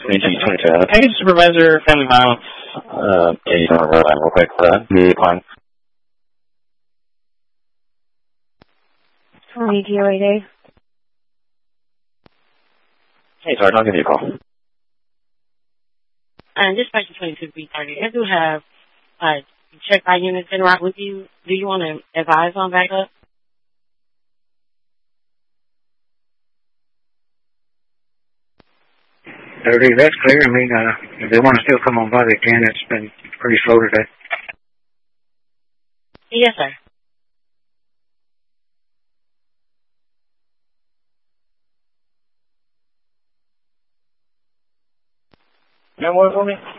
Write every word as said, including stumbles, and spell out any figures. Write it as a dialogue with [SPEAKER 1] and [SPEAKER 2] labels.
[SPEAKER 1] twenty-two twenty-two. Uh, Package Supervisor, Family Violence. Uh, yeah, you want to roll line real quick for that? Mm-hmm. Fine.
[SPEAKER 2] twenty G O A Day.
[SPEAKER 1] Hey, sorry, I'll give you a call.
[SPEAKER 2] And dispatch twenty-two three thirty. I do have uh, check by units in route with you. Do you want to advise on backup?
[SPEAKER 3] thirty, that's clear. I mean, uh, if they want to still come on by, they can. It's been pretty slow today.
[SPEAKER 2] Yes, sir.
[SPEAKER 1] You have one for me?